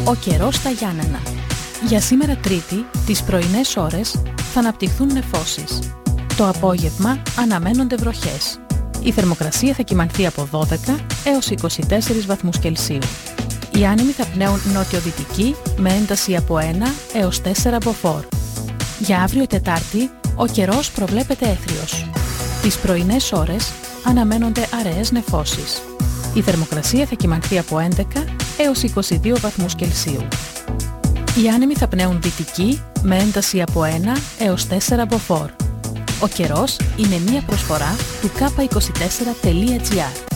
Ο καιρός στα Γιάννενα. Για σήμερα Τρίτη, τις πρωινές ώρες θα αναπτυχθούν νεφώσεις. Το απόγευμα αναμένονται βροχές. Η θερμοκρασία θα κυμανθεί από 12 έως 24 βαθμούς Κελσίου. Οι άνεμοι θα πνέουν νότιο-δυτικοί με ένταση από 1 έως 4 μποφόρ. Για αύριο Τετάρτη, ο καιρός προβλέπεται έθριος. Τις πρωινές ώρες αναμένονται αραιές νεφώσεις. Η θερμοκρασία θα κυμανθεί από 11 έως 22 βαθμούς Κελσίου. Οι άνεμοι θα πνέουν δυτικοί με ένταση από 1 έως 4 μποφόρ. Ο καιρός είναι μία προσφορά του k24.gr.